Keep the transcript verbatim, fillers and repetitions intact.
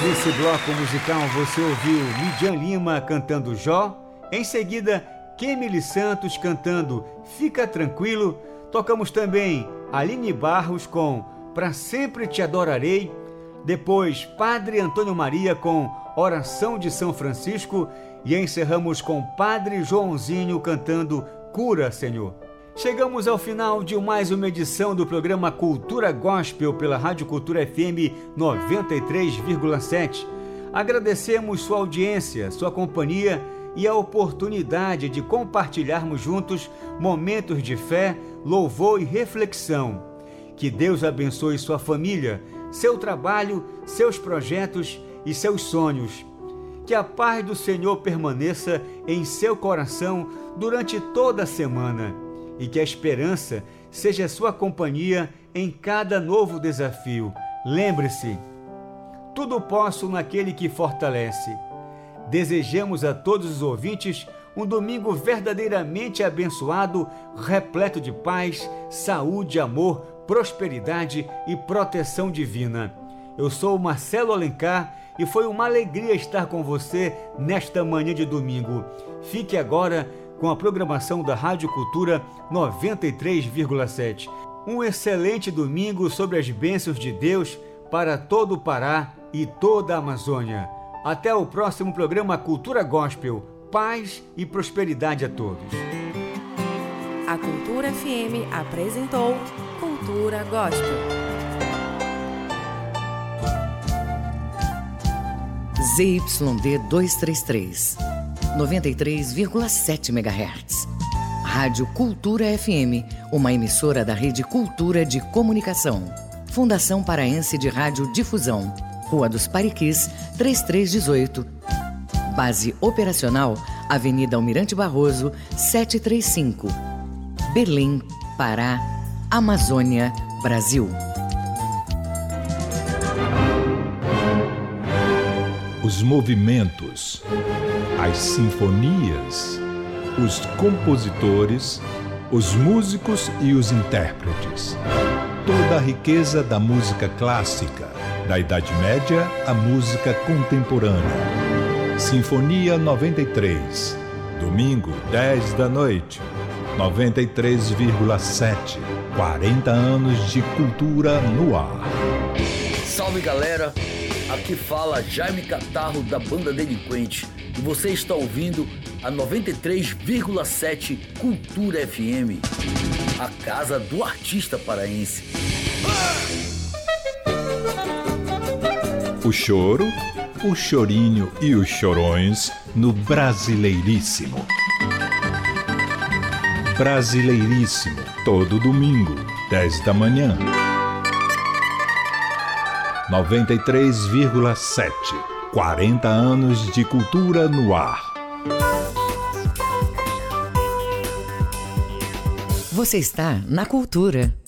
Nesse bloco musical você ouviu Midian Lima cantando Jó, em seguida Kemily Santos cantando Fica Tranquilo, tocamos também Aline Barros com Pra Sempre Te Adorarei, depois Padre Antônio Maria com Oração de São Francisco e encerramos com Padre Joãozinho cantando Cura, Senhor. Chegamos ao final de mais uma edição do programa Cultura Gospel pela Rádio Cultura F M noventa e três vírgula sete. Agradecemos sua audiência, sua companhia e a oportunidade de compartilharmos juntos momentos de fé, louvor e reflexão. Que Deus abençoe sua família, seu trabalho, seus projetos e seus sonhos. Que a paz do Senhor permaneça em seu coração durante toda a semana. E que a esperança seja sua companhia em cada novo desafio. Lembre-se, tudo posso naquele que fortalece. Desejamos a todos os ouvintes um domingo verdadeiramente abençoado, repleto de paz, saúde, amor, prosperidade e proteção divina. Eu sou o Marcelo Alencar e foi uma alegria estar com você nesta manhã de domingo. Fique agora com a programação da Rádio Cultura noventa e três vírgula sete. Um excelente domingo sobre as bênçãos de Deus para todo o Pará e toda a Amazônia. Até o próximo programa Cultura Gospel. Paz e prosperidade a todos. A Cultura F M apresentou Cultura Gospel. Z Y D duzentos e trinta e três, noventa e três vírgula sete megahertz. Rádio Cultura F M, uma emissora da Rede Cultura de Comunicação. Fundação Paraense de Rádio Difusão. Rua dos Pariquis, trinta e três dezoito. Base operacional, Avenida Almirante Barroso, setecentos e trinta e cinco. Belém, Pará, Amazônia, Brasil. Os movimentos, as sinfonias, os compositores, os músicos e os intérpretes. Toda a riqueza da música clássica, da Idade Média à música contemporânea. Sinfonia noventa e três, domingo, dez da noite, noventa e três vírgula sete, quarenta anos de cultura no ar. Salve galera, aqui fala Jaime Catarro da Banda Delinquente e você está ouvindo a noventa e três vírgula sete Cultura F M, a casa do artista paraense. O choro, o chorinho e os chorões no Brasileiríssimo. Brasileiríssimo, todo domingo, dez da manhã. noventa e três vírgula sete, quarenta anos de cultura no ar. Você está na Cultura.